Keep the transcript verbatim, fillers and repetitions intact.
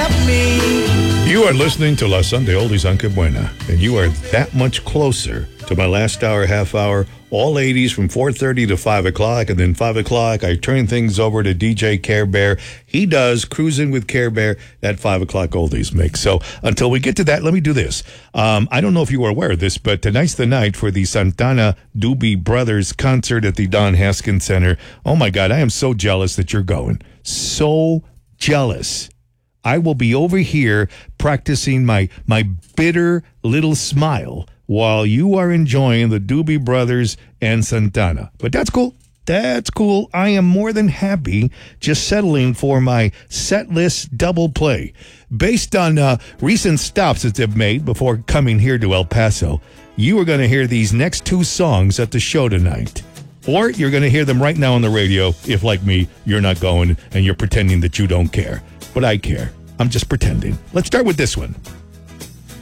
love me. You are listening to La Sunday Oldies on Que Buena, and you are that much closer to my last hour, half hour, all eighties from four thirty to five o'clock, and then five o'clock, I turn things over to D J Care Bear. He does Cruising with Care Bear, that five o'clock Oldies mix. So until we get to that, let me do this. Um, I don't know if you were aware of this, but tonight's the night for the Santana Doobie Brothers concert at the Don Haskins Center. Oh, my God, I am so jealous that you're going. So jealous. I will be over here practicing my my bitter little smile while you are enjoying the Doobie Brothers and Santana. But that's cool. That's cool. I am more than happy just settling for my set list double play. Based on uh, recent stops that they've made before coming here to El Paso, you are going to hear these next two songs at the show tonight. Or you're going to hear them right now on the radio if, like me, you're not going and you're pretending that you don't care. But I care. I'm just pretending. Let's start with this one.